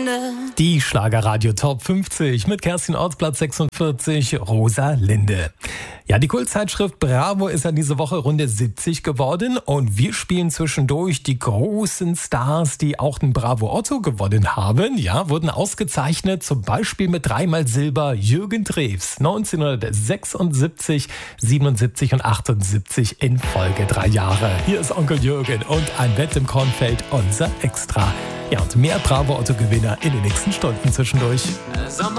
Linde. Die Schlagerradio Top 50 mit Kerstin Orts, Platz 46, Rosa Linde. Ja, die Kultzeitschrift Bravo ist ja diese Woche Runde 70 geworden und wir spielen zwischendurch die großen Stars, die auch den Bravo Otto gewonnen haben. Ja, wurden ausgezeichnet, zum Beispiel mit 3-mal Silber Jürgen Drews 1976, 77 und 78 in Folge 3 Jahre. Hier ist Onkel Jürgen und ein Bett im Kornfeld, unser Extra. Ja, und mehr Bravo Otto Gewinner in den nächsten Stunden zwischendurch.